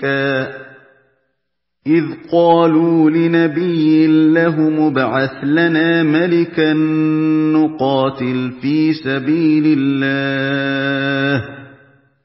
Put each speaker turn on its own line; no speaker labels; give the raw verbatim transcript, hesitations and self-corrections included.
إِذْ قَالُوا لِنَبِيٍّ لَّهُمُ ابْعَثْ لَنَا مَلِكًا نُّقَاتِلْ فِي سَبِيلِ اللَّهِ